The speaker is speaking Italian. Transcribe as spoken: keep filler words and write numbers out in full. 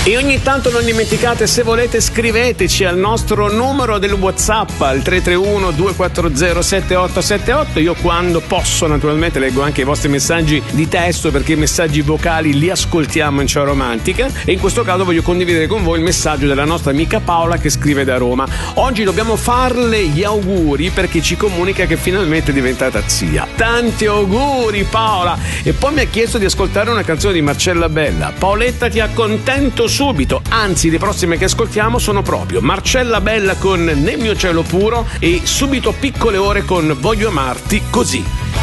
E ogni tanto non dimenticate, se volete scriveteci al nostro numero del WhatsApp al tre tre uno due quattro zero sette otto sette otto. Io quando posso naturalmente leggo anche i vostri messaggi di testo, perché i messaggi vocali li ascoltiamo in Ciao Romantica, e in questo caso voglio condividere con voi il messaggio della nostra amica Paola che scrive da Roma. Oggi dobbiamo farle gli auguri perché ci comunica che finalmente è diventata zia. Tanti auguri Paola! E poi mi ha chiesto di ascoltare una canzone di Marcella Bella. Paoletta, ti accontento subito, anzi le prossime che ascoltiamo sono proprio Marcella Bella con Nel mio cielo puro e subito Piccole ore con Voglio amarti così.